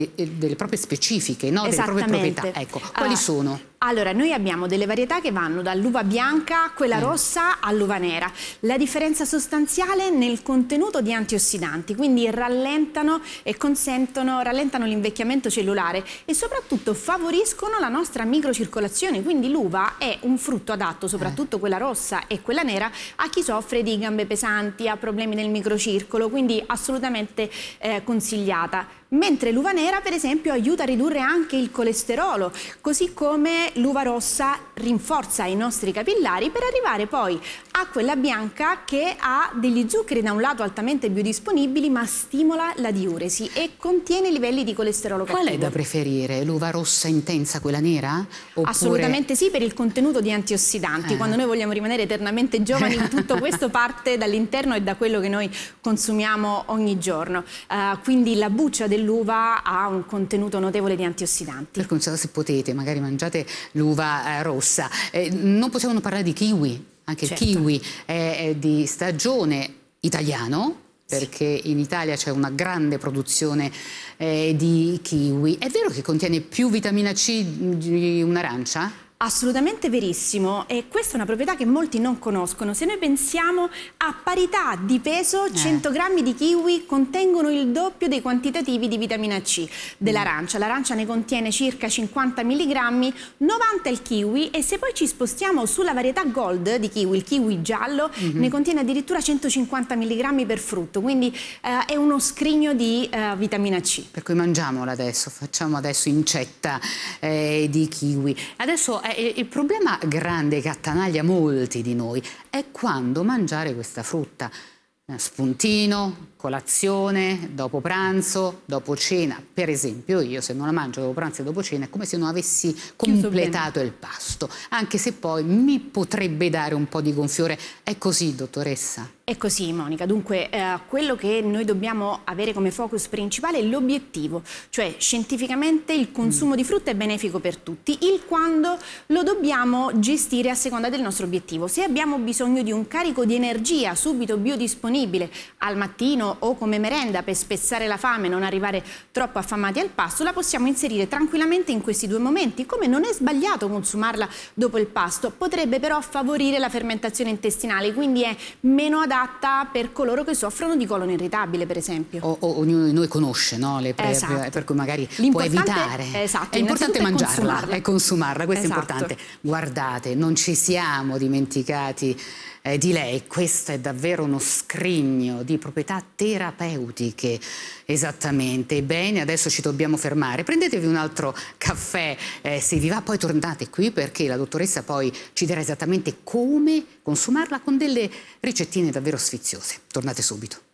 delle proprie specifiche, no? Delle proprie proprietà. Ecco, quali sono? Allora, noi abbiamo delle varietà che vanno dall'uva bianca a quella rossa all'uva nera. La differenza sostanziale nel contenuto di antiossidanti, quindi rallentano l'invecchiamento cellulare e soprattutto favoriscono la nostra microcircolazione. Quindi l'uva è un frutto adatto, soprattutto quella rossa e quella nera, a chi soffre di gambe pesanti, ha problemi nel microcircolo, quindi assolutamente consigliata. Mentre l'uva nera, per esempio, aiuta a ridurre anche il colesterolo, così come l'uva rossa rinforza i nostri capillari per arrivare poi a quella bianca che ha degli zuccheri da un lato altamente biodisponibili, ma stimola la diuresi e contiene livelli di colesterolo cattivo. Qual è da preferire? L'uva rossa intensa, quella nera? Oppure... Assolutamente sì, per il contenuto di antiossidanti. Quando noi vogliamo rimanere eternamente giovani, tutto questo parte dall'interno e da quello che noi consumiamo ogni giorno. Quindi la buccia dell'uva ha un contenuto notevole di antiossidanti. Per cui, se potete, magari mangiate l'uva rossa. Non possiamo non parlare di kiwi. Anche il kiwi è di stagione italiano, perché in Italia c'è una grande produzione di kiwi. È vero che contiene più vitamina C di un'arancia? Assolutamente verissimo, e questa è una proprietà che molti non conoscono. Se noi pensiamo a parità di peso, 100 grammi di kiwi contengono il doppio dei quantitativi di vitamina C dell'arancia. L'arancia ne contiene circa 50 milligrammi, 90 il kiwi, e se poi ci spostiamo sulla varietà gold di kiwi, il kiwi giallo, ne contiene addirittura 150 milligrammi per frutto, quindi è uno scrigno di vitamina C. Per cui mangiamola adesso, facciamo adesso incetta di kiwi. Adesso il problema grande che attanaglia molti di noi è quando mangiare questa frutta. Spuntino, colazione, dopo pranzo, dopo cena. Per esempio io, se non la mangio dopo pranzo e dopo cena, è come se non avessi completato il pasto, anche se poi mi potrebbe dare un po' di gonfiore. È così, dottoressa? È così, Monica. Dunque, quello che noi dobbiamo avere come focus principale è l'obiettivo, cioè scientificamente il consumo di frutta è benefico per tutti, il quando lo dobbiamo gestire a seconda del nostro obiettivo. Se abbiamo bisogno di un carico di energia subito biodisponibile al mattino o come merenda per spezzare la fame e non arrivare troppo affamati al pasto, la possiamo inserire tranquillamente in questi due momenti. Come non è sbagliato consumarla dopo il pasto, potrebbe però favorire la fermentazione intestinale, quindi è meno adatta per coloro che soffrono di colon irritabile, per esempio. Ognuno di noi conosce, no, le per cui magari può evitare. Esatto, è importante mangiarla e consumarla, questo è importante. Guardate, non ci siamo dimenticati di lei. Questo è davvero uno scrigno di proprietà terapeutiche, esattamente. Ebbene, adesso ci dobbiamo fermare, prendetevi un altro caffè se vi va, poi tornate qui perché la dottoressa poi ci dirà esattamente come consumarla con delle ricettine davvero sfiziose. Tornate subito.